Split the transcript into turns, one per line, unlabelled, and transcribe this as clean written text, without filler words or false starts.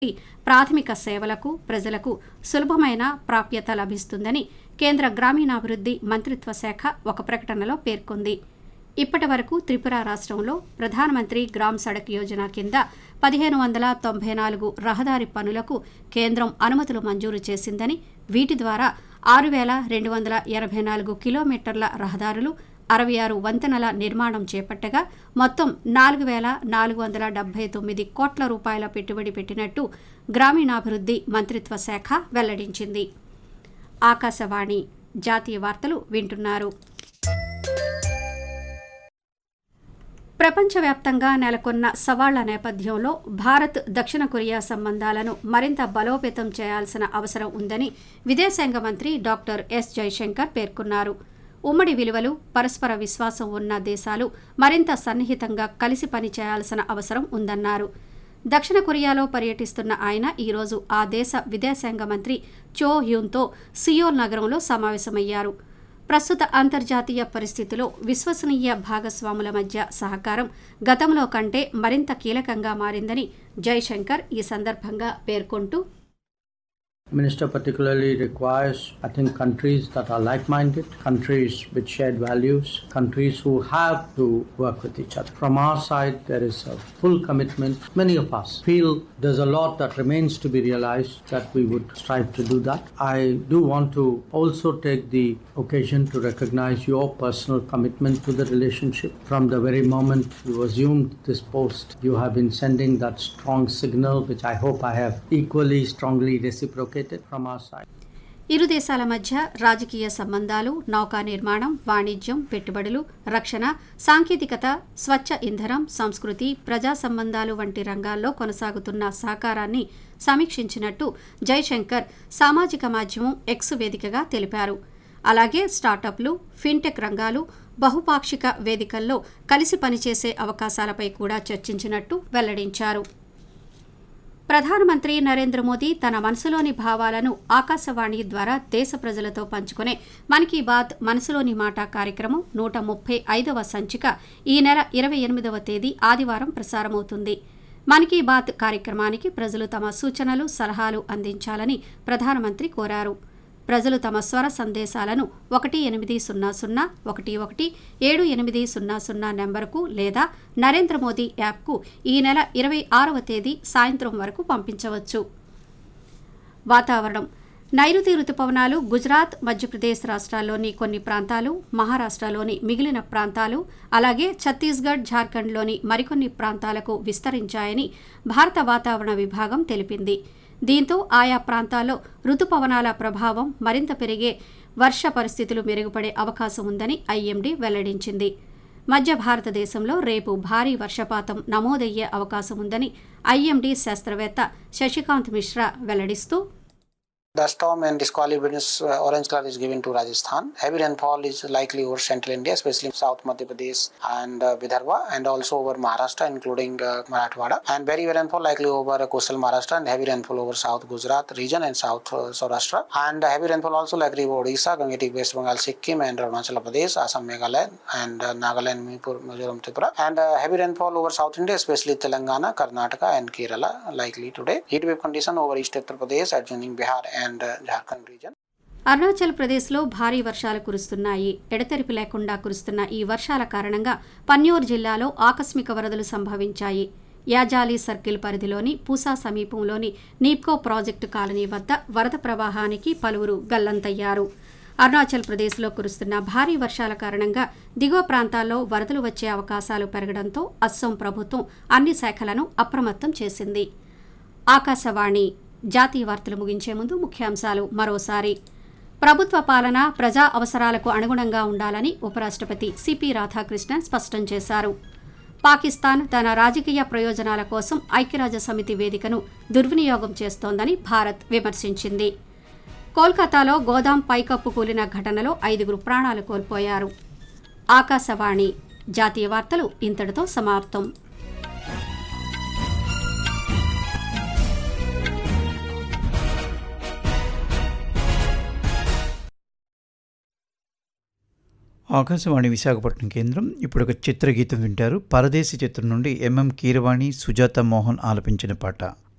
ప్రాథమిక సేవలకు ప్రజలకు సులభమైన ప్రాప్యత లభిస్తుందని కేంద్ర గ్రామీణాభివృద్ధి మంత్రిత్వ శాఖ ఒక ప్రకటనలో పేర్కొంది. ఇప్పటి వరకు త్రిపుర రాష్ట్రంలో ప్రధానమంత్రి గ్రామ్ సడక్ యోజన కింద 1594 రహదారి పనులకు కేంద్రం అనుమతులు మంజూరు చేసిందని, వీటి ద్వారా 6284 కిలోమీటర్ల రహదారులు, 66 వంతెనల నిర్మాణం చేపట్టగా మొత్తం 4479 కోట్ల రూపాయల పెట్టుబడి పెట్టినట్టు గ్రామీణాభివృద్ధి మంత్రిత్వ శాఖ వెల్లడించింది. ఆకాశవాణి జాతీయ వార్తలు వింటున్నారు. ప్రపంచవ్యాప్తంగా నెలకొన్న సవాళ్ల నేపథ్యంలో భారత్ దక్షిణ కొరియా సంబంధాలను మరింత బలోపేతం చేయాల్సిన అవసరం ఉందని విదేశాంగ మంత్రి డాక్టర్ ఎస్ జైశంకర్ పేర్కొన్నారు. ఉమ్మడి విలువలు, పరస్పర విశ్వాసం ఉన్న దేశాలు మరింత సన్నిహితంగా కలిసి పనిచేయాల్సిన అవసరం ఉందన్నారు. దక్షిణ కొరియాలో పర్యటిస్తున్న ఆయన ఈరోజు ఆ దేశ విదేశాంగ మంత్రి చో హ్యూన్తో సియోల్ నగరంలో సమావేశమయ్యారు. ప్రస్తుత అంతర్జాతీయ పరిస్థితిలో విశ్వసనీయ భాగస్వాముల మధ్య సహకారం గతంలో కంటే మరింత కీలకంగా మారిందని జైశంకర్ ఈ సందర్భంగా పేర్కొంటూ,
Minister particularly requires, I think, countries that are like-minded, countries with shared values, countries who have to work with each other. From our side, there is a full commitment. Many of us feel there's a lot that remains to be realized, that we would strive to do that. I do want to also take the occasion to recognize your personal commitment to the relationship. From the very moment you assumed this post, you have been sending that strong signal, which I hope I have equally strongly reciprocated.
ఇరు దేశాల మధ్య రాజకీయ సంబంధాలు, నౌకా నిర్మాణం, వాణిజ్యం, పెట్టుబడులు, రక్షణ, సాంకేతికత, స్వచ్ఛ ఇంధనం, సంస్కృతి, ప్రజా సంబంధాలు వంటి రంగాల్లో కొనసాగుతున్న సహకారాన్ని సమీక్షించినట్టు జైశంకర్ సామాజిక మాధ్యమం ఎక్స్ వేదికగా తెలిపారు. అలాగే స్టార్టప్లు, ఫిన్టెక్ రంగాలు, బహుపాక్షిక వేదికల్లో కలిసి పనిచేసే అవకాశాలపై కూడా చర్చించినట్టు వెల్లడించారు. ప్రధానమంత్రి నరేంద్ర మోదీ తన మనసులోని భావాలను ఆకాశవాణి ద్వారా దేశ ప్రజలతో పంచుకునే మన్ కీ బాత్ మనసులోని మాట కార్యక్రమం 135వ సంచిక ఈ నెల 28వ తేదీ ఆదివారం ప్రసారమవుతుంది. మన్ కీ బాత్ కార్యక్రమానికి ప్రజలు తమ సూచనలు, సలహాలు అందించాలని ప్రధానమంత్రి కోరారు. ప్రజలు తమ స్వర సందేశాలను 1800117800 నెంబర్కు లేదా నరేంద్ర మోదీ యాప్కు ఈ నెల 26వ తేదీ సాయంత్రం వరకు పంపించవచ్చు. వాతావరణం. నైరుతి రుతుపవనాలు గుజరాత్, మధ్యప్రదేశ్ రాష్ట్రాల్లోని కొన్ని ప్రాంతాలు, మహారాష్ట్రలోని మిగిలిన ప్రాంతాలు, అలాగే ఛత్తీస్గఢ్, ఝార్ఖండ్లోని మరికొన్ని ప్రాంతాలకు విస్తరించాయని భారత వాతావరణ విభాగం తెలిపింది. దీంతో ఆయా ప్రాంతాల్లో రుతుపవనాల ప్రభావం మరింత పెరిగే వర్ష పరిస్థితులు మెరుగుపడే అవకాశం ఉందని ఐఎండీ వెల్లడించింది. మధ్య భారతదేశంలో రేపు భారీ వర్షపాతం నమోదయ్యే అవకాశం ఉందని ఐఎండీ శాస్త్రవేత్త Sasikanth Mishra వెల్లడిస్తూ,
The storm and Disquali witness orange color is given to Rajasthan. Heavy rainfall is likely over central India, especially South Madhya Pradesh and Vidarbha, and also over Maharashtra, including Marathwada. And very heavy rainfall likely over coastal Maharashtra, and heavy rainfall over South Gujarat region and South Saurashtra. And heavy rainfall also likely over Odisha, Gangetic, West Bengal, Sikkim, and Arunachal Pradesh, Assam, Meghalaya, and Nagaland, Manipur, Mizoram, Tripura. And heavy rainfall over South India, especially Telangana, Karnataka, and Kerala, likely today. Heat wave condition over East Uttar Pradesh, adjoining Bihar and Jharkhand region.
Arunachal ప్రదేశ్లో భారీ వర్షాలు కురుస్తున్నాయి. ఎడతెరిపి లేకుండా కురుస్తున్న ఈ వర్షాల కారణంగా పన్యూర్ జిల్లాలో ఆకస్మిక వరదలు సంభవించాయి. యాజాలి సర్కిల్ పరిధిలోని పూసా సమీపంలోని నీప్కో ప్రాజెక్టు కాలనీ వద్ద వరద ప్రవాహానికి పలువురు గల్లంతయ్యారు. అరుణాచల్ ప్రదేశ్లో కురుస్తున్న భారీ వర్షాల కారణంగా దిగువ ప్రాంతాల్లో వరదలు వచ్చే అవకాశాలు పెరగడంతో అస్సోం ప్రభుత్వం అన్ని శాఖలను అప్రమత్తం చేసింది. ఆకాశవాణి జాతీయ వార్తలు ముగించే ముందు ముఖ్యాంశాలు మరోసారి. ప్రభుత్వ పాలన ప్రజా అవసరాలకు అనుగుణంగా ఉండాలని ఉపరాష్ట్రపతి సిపి రాధాకృష్ణన్ స్పష్టం చేశారు. పాకిస్తాన్ తన రాజకీయ ప్రయోజనాల కోసం ఐక్యరాజ్యసమితి వేదికను దుర్వినియోగం చేస్తోందని భారత్ విమర్శించింది. కోల్కతాలో గోదాం పైకప్పు కూలిన ఘటనలో 5 ప్రాణాలు కోల్పోయారు. ఆకాశవాణి జాతీయ వార్తలు ఇంతటితో సమాప్తం.
ఆకాశవాణి విశాఖపట్నం కేంద్రం. ఇప్పుడు ఒక చిత్రగీతం వింటారు. పరదేశి చిత్రం నుండి ఎంఎం కీరవాణి, సుజాత మోహన్ ఆలపించిన పాట.